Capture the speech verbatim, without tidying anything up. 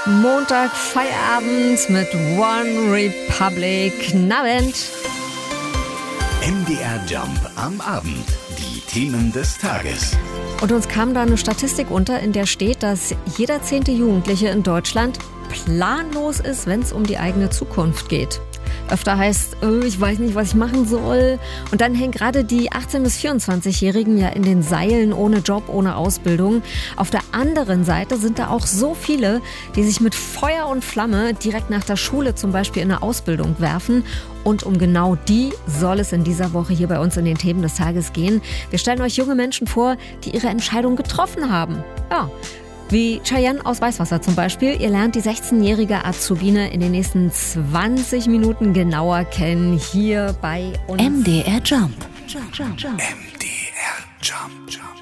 Montag, Feierabend mit One Republic. Nabend. M D R Jump am Abend. Die Themen des Tages. Und uns kam da eine Statistik unter, in der steht, dass jeder zehnte Jugendliche in Deutschland planlos ist, wenn es um die eigene Zukunft geht. Öfter heißt, oh, ich weiß nicht, was ich machen soll. Und dann hängen gerade die achtzehn- bis vierundzwanzigjährigen ja in den Seilen, ohne Job, ohne Ausbildung. Auf der anderen Seite sind da auch so viele, die sich mit Feuer und Flamme direkt nach der Schule zum Beispiel in eine Ausbildung werfen. Und um genau die soll es in dieser Woche hier bei uns in den Themen des Tages gehen. Wir stellen euch junge Menschen vor, die ihre Entscheidung getroffen haben. Ja. Wie Cheyenne aus Weißwasser zum Beispiel. Ihr lernt die sechzehnjährige Azubine in den nächsten zwanzig Minuten genauer kennen, hier bei uns. M D R Jump. M D R Jump. Jump.